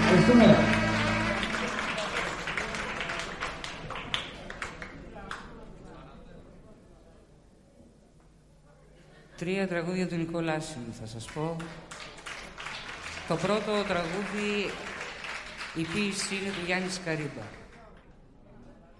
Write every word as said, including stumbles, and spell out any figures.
Ευχαριστούμε. Τρία τραγούδια του Νικολάσιου θα σας πω. Το πρώτο τραγούδι, η ποίηση είναι του Γιάννη Σκαρίμπα.